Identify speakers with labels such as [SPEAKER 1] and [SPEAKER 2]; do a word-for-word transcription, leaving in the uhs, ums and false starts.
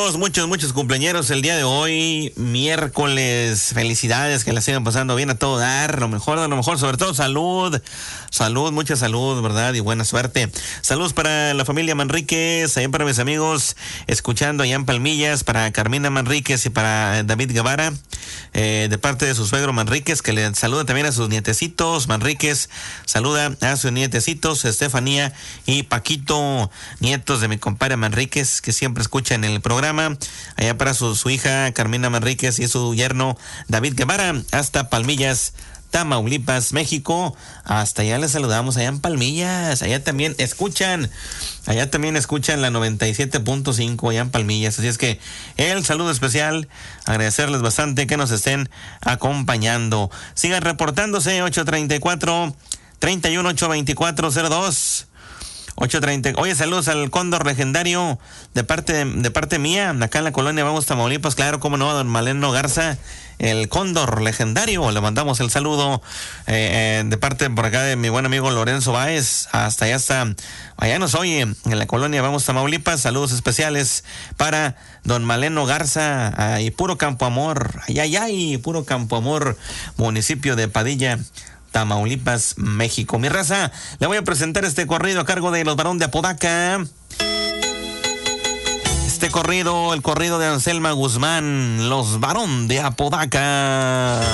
[SPEAKER 1] muchos, muchos, muchos cumpleañeros el día de hoy, miércoles. Felicidades, que la sigan pasando bien a todo dar, lo mejor de lo mejor, sobre todo salud, salud, mucha salud, ¿verdad? Y buena suerte. Saludos para la familia Manríquez, allá para mis amigos, escuchando allá en Palmillas, para Carmina Manríquez y para David Guevara, eh, de parte de su suegro Manríquez, que le saluda también a sus nietecitos. Manríquez saluda a sus nietecitos, Estefanía y Paquito, nietos de mi compadre Manríquez, que siempre escucha en el programa. Allá para su, su hija Carmina Manríquez y su yerno David Guevara, hasta Palmillas, Tamaulipas, México. Hasta allá les saludamos, allá en Palmillas. Allá también escuchan, allá también escuchan la noventa y siete punto cinco allá en Palmillas. Así es que el saludo especial, agradecerles bastante que nos estén acompañando. Sigan reportándose, ocho treinta y cuatro, treinta y uno, ocho veinticuatro, cero dos. ocho treinta. Oye, saludos al Cóndor Legendario de parte de, de parte mía, acá en la colonia Vamos Tamaulipas. Claro, cómo no, don Maleno Garza, el Cóndor Legendario. Le mandamos el saludo eh, eh, de parte por acá de mi buen amigo Lorenzo Báez. Hasta allá está, allá nos oye, en la colonia Vamos Tamaulipas. Saludos especiales para don Maleno Garza, ahí puro Campo Amor, ay, ay, ay, puro Campo Amor, municipio de Padilla, Tamaulipas, México. Mi raza, le voy a presentar este corrido a cargo de los Barón de Apodaca. Este corrido, el corrido de Anselma Guzmán, los Barón de Apodaca.